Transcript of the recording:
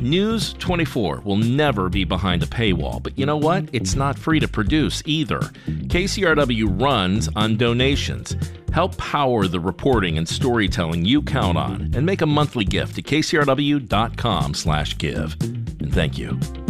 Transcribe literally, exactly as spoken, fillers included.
News twenty-four will never be behind a paywall, but you know what? It's not free to produce either. K C R W runs on donations. Help power the reporting and storytelling you count on, and make a monthly gift to k c r w dot com slash give. And thank you.